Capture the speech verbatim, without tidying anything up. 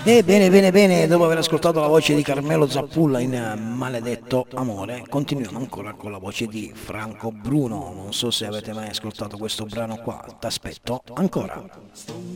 E bene, bene, bene, dopo aver ascoltato la voce di Carmelo Zappulla in eh, Maledetto Amore, continuiamo ancora con la voce di Franco Bruno. Non so se avete mai ascoltato questo brano qua, t'aspetto ancora.